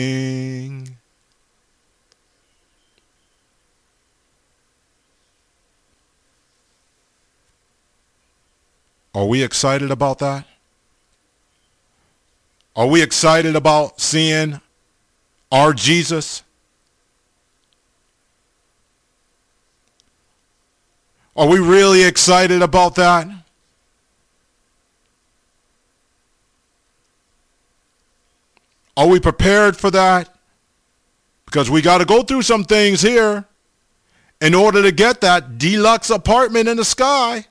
Are we excited about that? Are we excited about seeing our Jesus? Are we really excited about that? Are we prepared for that? Because we got to go through some things here in order to get that deluxe apartment in the sky.